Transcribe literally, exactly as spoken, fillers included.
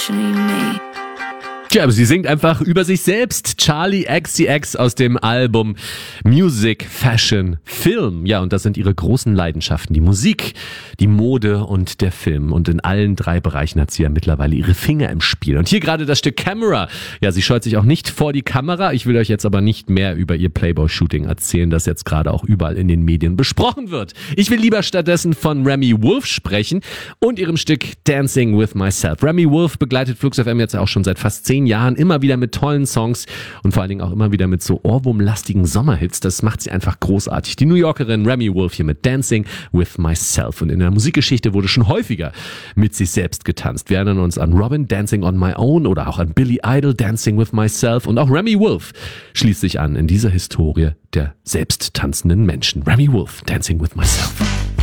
especially me. Tja, aber sie singt einfach über sich selbst. Charli X C X aus dem Album Music, Fashion, Film. Ja, und das sind ihre großen Leidenschaften. Die Musik, die Mode und der Film. Und in allen drei Bereichen hat sie ja mittlerweile ihre Finger im Spiel. Und hier gerade das Stück Camera. Ja, sie scheut sich auch nicht vor die Kamera. Ich will euch jetzt aber nicht mehr über ihr Playboy-Shooting erzählen, das jetzt gerade auch überall in den Medien besprochen wird. Ich will lieber stattdessen von Remi Wolf sprechen und ihrem Stück Dancing with Myself. Remi Wolf begleitet Flux F M jetzt auch schon seit fast zehn Jahren immer wieder mit tollen Songs und vor allen Dingen auch immer wieder mit so ohrwurmlastigen Sommerhits. Das macht sie einfach großartig. Die New Yorkerin Remi Wolf hier mit Dancing with Myself. Und in der Musikgeschichte wurde schon häufiger mit sich selbst getanzt. Wir erinnern uns an Robin, Dancing on My Own, oder auch an Billy Idol, Dancing with Myself. Und auch Remi Wolf schließt sich an in dieser Historie der selbst tanzenden Menschen. Remi Wolf, Dancing with Myself.